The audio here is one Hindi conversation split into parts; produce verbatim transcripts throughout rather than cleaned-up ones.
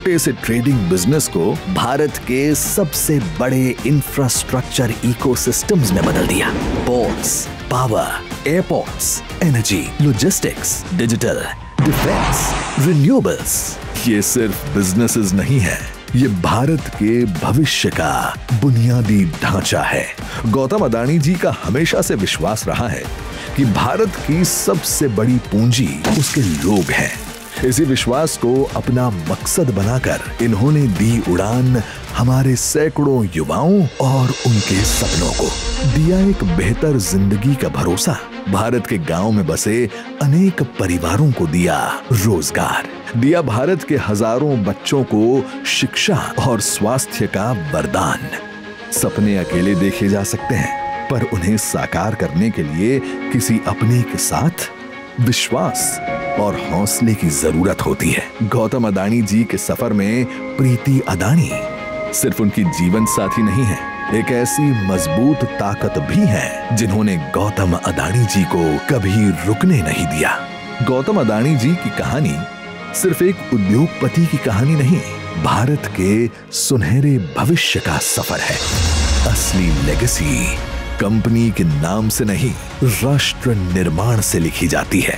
से ट्रेडिंग बिजनेस को भारत के सबसे बड़े इंफ्रास्ट्रक्चर इकोसिस्टम्स में बदल दिया। Ports, power, airports, energy, logistics, digital, defence, renewables. ये सिर्फ बिजनेसेस नहीं है, ये भारत के भविष्य का बुनियादी ढांचा है। गौतम अडानी जी का हमेशा से विश्वास रहा है कि भारत की सबसे बड़ी पूंजी उसके लोग हैं। इसी विश्वास को अपना मकसद बनाकर इन्होंने दी उड़ान हमारे सैकड़ों युवाओं और उनके सपनों को। दिया एक बेहतर जिंदगी का भरोसा। भारत के गांव में बसे अनेक परिवारों को दिया रोजगार। दिया भारत के हजारों बच्चों को शिक्षा और स्वास्थ्य का वरदान। सपने अकेले देखे जा सकते हैं, पर उन्हें साकार करने के लिए किसी अपने के साथ विश्वास और हौसले की जरूरत होती है। गौतम अडानी जी के सफर में प्रीति अडानी सिर्फ उनकी जीवन साथी नहीं है, एक ऐसी मजबूत ताकत भी है जिन्होंने गौतम अडानी जी को कभी रुकने नहीं दिया। गौतम अडानी जी की कहानी सिर्फ एक उद्योगपति की कहानी नहीं, भारत के सुनहरे भविष्य का सफर है। असली लेगेसी कंपनी के नाम से नहीं, राष्ट्र निर्माण से लिखी जाती है।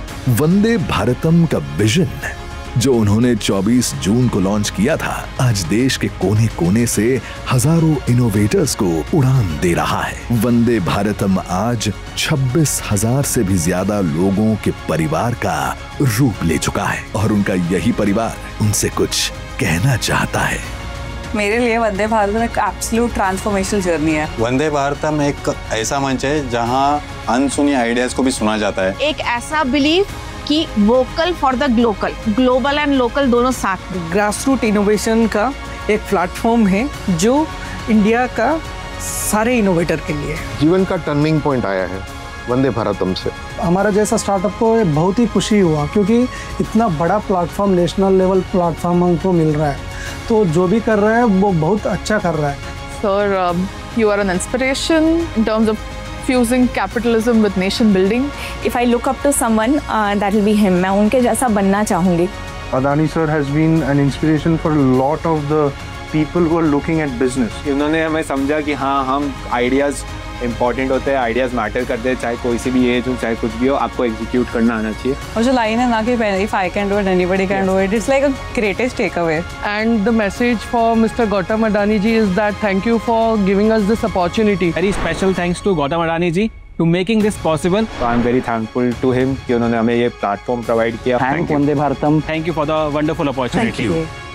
वंदे भारतम का विजन जो उन्होंने चौबीस जून को लॉन्च किया था, आज देश के कोने कोने से हजारों इनोवेटर्स को उड़ान दे रहा है। वंदे भारतम आज छब्बीस हजार से भी ज्यादा लोगों के परिवार का रूप ले चुका है और उनका यही परिवार उनसे कुछ कहना चाहता है। मेरे लिए वंदे भारतम एक एब्सोल्यूट ट्रांसफॉर्मेशनल जर्नी है। वंदे भारतम एक ऐसा मंच है जहां अनसुनी आइडियाज को भी सुना जाता है। एक ऐसा बिलीव कि vocal for the global, global and local दोनों साथ। ग्रासरूट इनोवेशन का एक प्लेटफॉर्म है जो इंडिया का सारे इनोवेटर के लिए जीवन का टर्निंग पॉइंट आया है वंदे भारतम से। हमारा जैसा स्टार्टअप को बहुत ही खुशी हुआ क्योंकि इतना बड़ा प्लेटफॉर्म, नेशनल लेवल प्लेटफॉर्म हमको मिल रहा है, तो जो भी कर रहा है वो बहुत अच्छा कर रहा है। Sir, you are an inspiration in terms of fusing capitalism with nation building. If I look up to someone, uh, that will be him. मैं उनके जैसा बनना चाहूँगी। Adani sir has been an inspiration for a lot of the people who are looking at business. उन्होंने हमें समझा कि हाँ, हम आइडियाज़ इम्पॉर्टेंट होते हैं, आइडियाज़ मैटर करते हैं, चाहे कोई सी भी एज हो, चाहे कुछ भी हो, आपको एग्जीक्यूट करना आना चाहिए। और जो लाइन है ना कि if I can do it, anybody can do it. It's like a greatest takeaway. And the message for Mister Gautam Adani ji is that thank you for giving us this opportunity. Very special thanks to Gautam Adani ji to making this possible. So I'm very thankful to him कि उन्होंने हमें ये प्लेटफॉर्म प्रोवाइड किया। Thank Vande Bharatam. Thank you for the wonderful opportunity. Thank you.